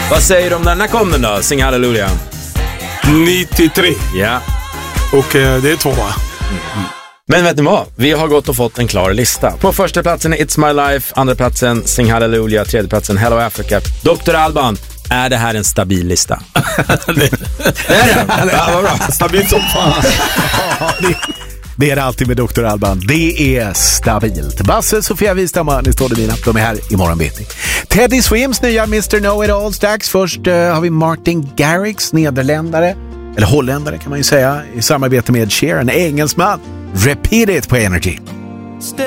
Vad säger du om den? När kom den då? Sing Hallelujah. 93. Ja. Och det är 2. Men vet ni vad? Vi har gått och fått en klar lista. På första platsen är It's My Life, andra platsen Sing Hallelujah, tredje platsen Hello Africa. Dr. Alban, är det här en stabil lista? Det är det. Ja, vad bra. Stabilt som fan. Det är det alltid med Dr. Alban. Det är stabilt. Basse, Sofia Wistam och Anis Todemina, de är här imorgon bitti. Teddy Swims nya Mr. Know-It-All strax. Först har vi Martin Garrix, nederländare, eller holländare kan man ju säga, i samarbete med Cher, en engelsman. Repeat It på Energy.